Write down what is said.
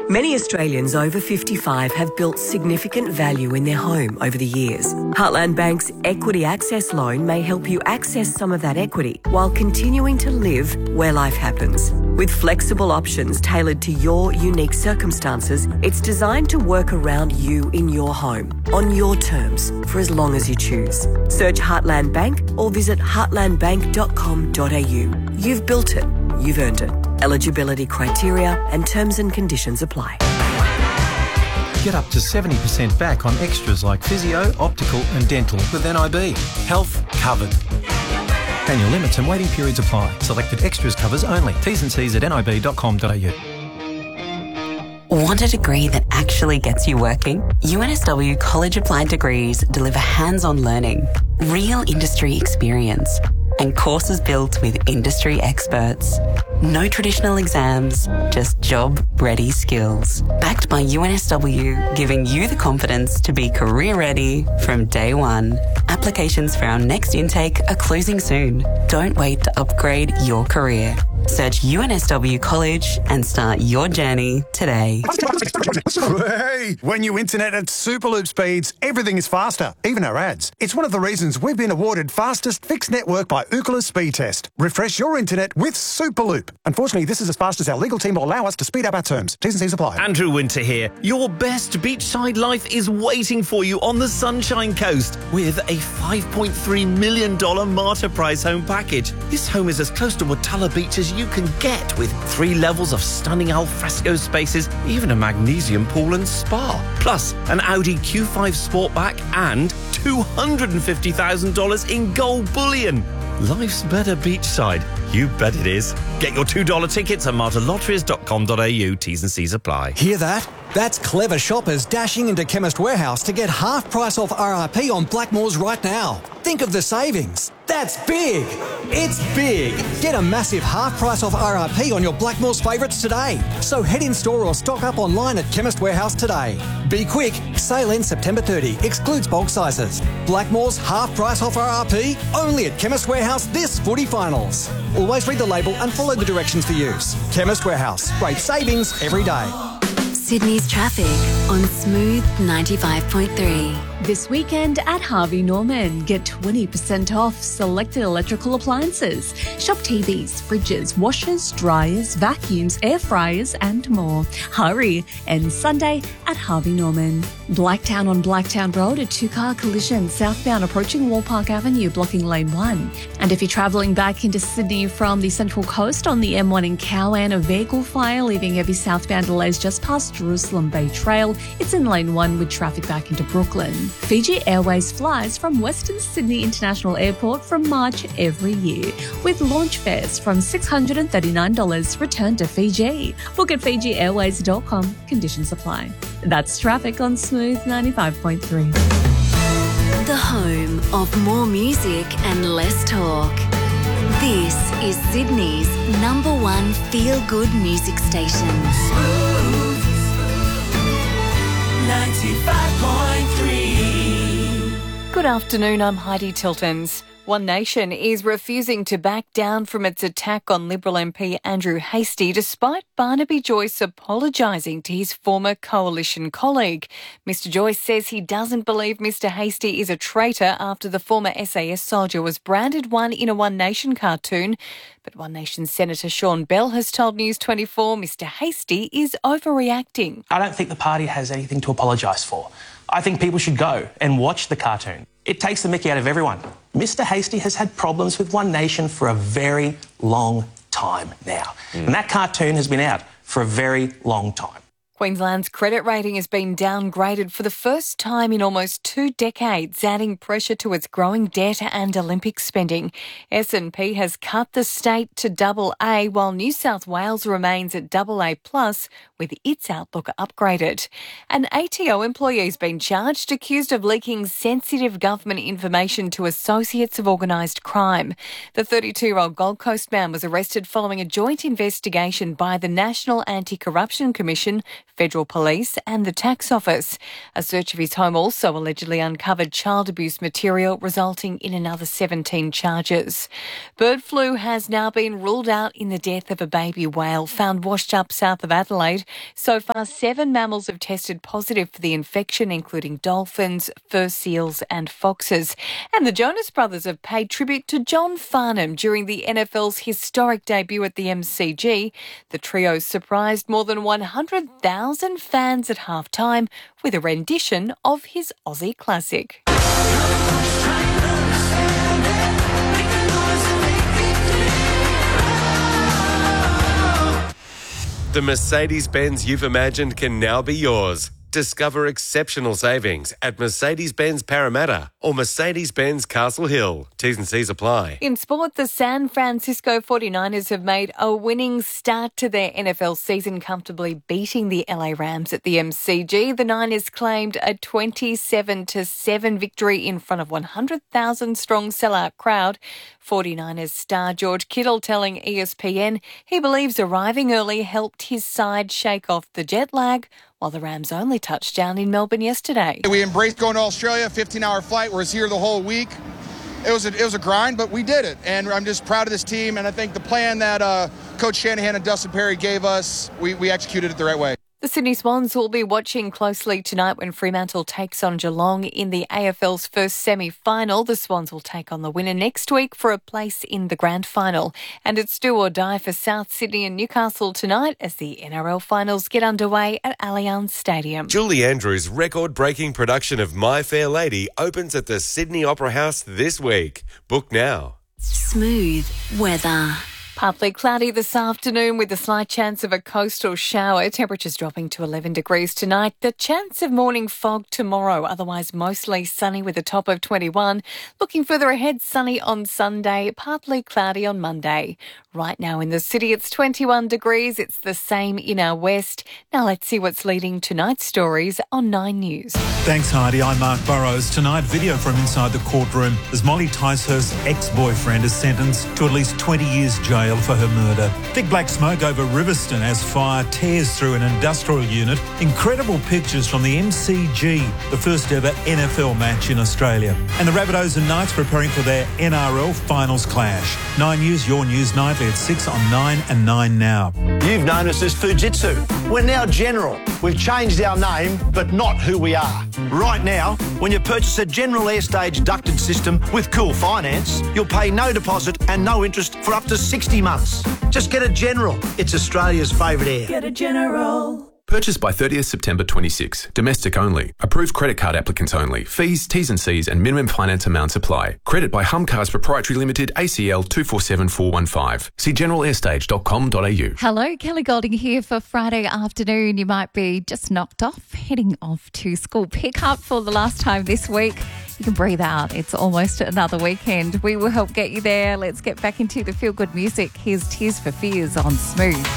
Many Australians over 55 have built significant value in their home over the years. Heartland Bank's Equity Access Loan may help you access some of that equity while continuing to live where life happens. With flexible options tailored to your unique circumstances, it's designed to work around you in your home, on your terms, for as long as you choose. Search Heartland Bank or visit heartlandbank.com.au. You've built it. You've earned it. Eligibility criteria and terms and conditions apply. Get up to 70% back on extras like physio, optical and dental with NIB. Health covered. Annual limits and waiting periods apply. Selected extras covers only. T's and C's at nib.com.au. Want a degree that actually gets you working? UNSW College Applied Degrees deliver hands-on learning, real industry experience, and courses built with industry experts. No traditional exams, just job-ready skills. Backed by UNSW, giving you the confidence to be career-ready from day one. Applications for our next intake are closing soon. Don't wait to upgrade your career. Search UNSW College and start your journey today. Hey, when you internet at Superloop speeds, everything is faster, even our ads. It's one of the reasons we've been awarded fastest fixed network by Ookla Speed Test. Refresh your internet with Superloop. Unfortunately, this is as fast as our legal team will allow us to speed up our terms. T's and C's apply. Andrew Winter here. Your best beachside life is waiting for you on the Sunshine Coast with a $5.3 million Martyr Prize home package. This home is as close to Watala Beach as you can get, with 3 levels of stunning alfresco spaces, even a magnesium pool and spa. Plus, an Audi Q5 Sportback and $250,000 in gold bullion. Life's better beachside. You bet it is. Get your $2 tickets at martyrlotteries.com.au. T's and C's apply. Hear that? That's clever shoppers dashing into Chemist Warehouse to get half price off RRP on Blackmores right now. Think of the savings. That's big. It's big. Get a massive half price off RRP on your Blackmores favourites today. So head in store or stock up online at Chemist Warehouse today. Be quick. Sale ends September 30. Excludes bulk sizes. Blackmores half price off RRP only at Chemist Warehouse this footy finals. Always read the label and follow the directions for use. Chemist Warehouse. Great savings every day. Sydney's traffic on Smooth 95.3. This weekend at Harvey Norman, get 20% off selected electrical appliances. Shop TVs, fridges, washers, dryers, vacuums, air fryers and more. Hurry! And Sunday at Harvey Norman. Blacktown on Blacktown Road, a 2-car collision southbound approaching Wallpark Avenue, blocking lane 1. And if you're travelling back into Sydney from the Central Coast on the M1 in Cowan, a vehicle fire leaving heavy southbound delays just past Jerusalem Bay Trail. It's in lane 1 with traffic back into Brooklyn. Fiji Airways flies from Western Sydney International Airport from March every year, with launch fares from $639 return to Fiji. Book at FijiAirways.com. Conditions apply. That's traffic on Smooth 95.3. The home of more music and less talk. This is Sydney's #1 feel-good music station. Smooth 95.3. Good afternoon, I'm Heidi Tiltons. One Nation is refusing to back down from its attack on Liberal MP Andrew Hastie, despite Barnaby Joyce apologising to his former coalition colleague. Mr Joyce says he doesn't believe Mr Hastie is a traitor after the former SAS soldier was branded one in a One Nation cartoon. But One Nation Senator Sean Bell has told News 24 Mr Hastie is overreacting. I don't think the party has anything to apologise for. I think people should go and watch the cartoon. It takes the mickey out of everyone. Mr Hastie has had problems with One Nation for a very long time now. And that cartoon has been out for a very long time. Queensland's credit rating has been downgraded for the first time in almost 2 decades, adding pressure to its growing debt and Olympic spending. S&P has cut the state to AA, while New South Wales remains at AA+, with its outlook upgraded. An ATO employee has been charged, accused of leaking sensitive government information to associates of organised crime. The 32-year-old Gold Coast man was arrested following a joint investigation by the National Anti-Corruption Commission, federal police and the tax office. A search of his home also allegedly uncovered child abuse material, resulting in another 17 charges. Bird flu has now been ruled out in the death of a baby whale found washed up south of Adelaide. So far, 7 mammals have tested positive for the infection, including dolphins, fur seals and foxes. And the Jonas Brothers have paid tribute to John Farnham during the NFL's historic debut at the MCG. The trio surprised more than 100,000 fans at halftime with a rendition of his Aussie classic. The Mercedes-Benz you've imagined can now be yours. Discover exceptional savings at Mercedes-Benz Parramatta or Mercedes-Benz Castle Hill. T's and C's apply. In sport, the San Francisco 49ers have made a winning start to their NFL season, comfortably beating the LA Rams at the MCG. The Niners claimed a 27-7 victory in front of 100,000 strong sellout crowd. 49ers star George Kittle telling ESPN he believes arriving early helped his side shake off the jet lag, while the Rams only touched down in Melbourne yesterday. We embraced going to Australia, 15-hour flight. We're here the whole week. It was a grind, but we did it. And I'm just proud of this team. And I think the plan that Coach Shanahan and Dustin Perry gave us, we executed it the right way. The Sydney Swans will be watching closely tonight when Fremantle takes on Geelong in the AFL's first semi-final. The Swans will take on the winner next week for a place in the grand final. And it's do or die for South Sydney and Newcastle tonight as the NRL finals get underway at Allianz Stadium. Julie Andrews' record-breaking production of My Fair Lady opens at the Sydney Opera House this week. Book now. Smooth weather. Partly cloudy this afternoon with a slight chance of a coastal shower. Temperatures dropping to 11 degrees tonight. The chance of morning fog tomorrow. Otherwise mostly sunny with a top of 21. Looking further ahead, sunny on Sunday, partly cloudy on Monday. Right now in the city, it's 21 degrees. It's the same in our west. Now let's see what's leading tonight's stories on 9 News. Thanks, Heidi. I'm Mark Burrows. Tonight, video from inside the courtroom as Molly Ticehurst's ex-boyfriend is sentenced to at least 20 years jail for her murder. Thick black smoke over Riverstone as fire tears through an industrial unit. Incredible pictures from the MCG, the first ever NFL match in Australia. And the Rabbitohs and Knights preparing for their NRL finals clash. 9 News, your news nightly at 6 on 9 and 9 now. You've known us as Fujitsu. We're now General. We've changed our name, but not who we are. Right now, when you purchase a General Airstage ducted system with Cool Finance, you'll pay no deposit and no interest for up to 60 months. Just get a General. It's Australia's favourite air. Get a General. Purchased by 30th September 26. Domestic only. Approved credit card applicants only. Fees, T's and C's and minimum finance amounts apply. Credit by Humcars Proprietary Limited, ACL 247415. See generalairstage.com.au. Hello, Kelly Golding here for Friday afternoon. You might be just knocked off, heading off to school pickup for the last time this week. You can breathe out. It's almost another weekend. We will help get you there. Let's get back into the feel-good music. Here's Tears for Fears on Smooth.